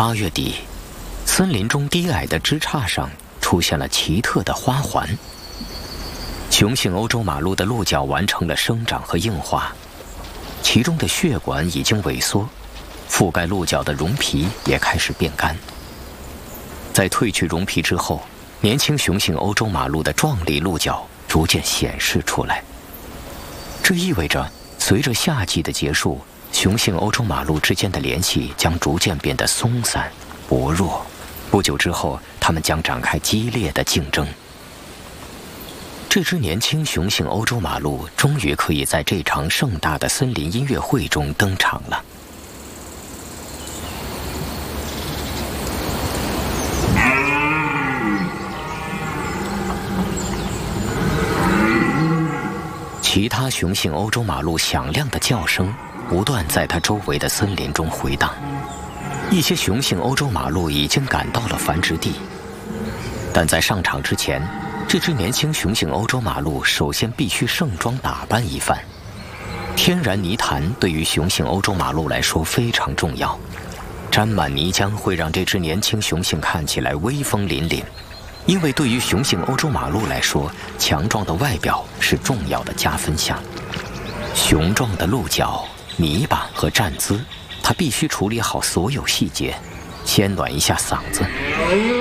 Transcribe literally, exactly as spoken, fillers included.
八月底，森林中低矮的枝杈上出现了奇特的花环。雄性欧洲马鹿的鹿角完成了生长和硬化，其中的血管已经萎缩，覆盖鹿角的绒皮也开始变干。在褪去绒皮之后，年轻雄性欧洲马鹿的壮丽鹿角逐渐显示出来。这意味着，随着夏季的结束，雄性欧洲马鹿之间的联系将逐渐变得松散、薄弱。不久之后，它们将展开激烈的竞争。这只年轻雄性欧洲马鹿终于可以在这场盛大的森林音乐会中登场了。其他雄性欧洲马鹿响亮的叫声不断在它周围的森林中回荡。一些雄性欧洲马鹿已经赶到了繁殖地，但在上场之前，这只年轻雄性欧洲马鹿首先必须盛装打扮一番。天然泥潭对于雄性欧洲马鹿来说非常重要，沾满泥浆会让这只年轻雄性看起来威风凛凛。因为对于雄性欧洲马鹿来说，强壮的外表是重要的加分项。雄壮的鹿角、泥巴和站姿，它必须处理好所有细节，先暖一下嗓子。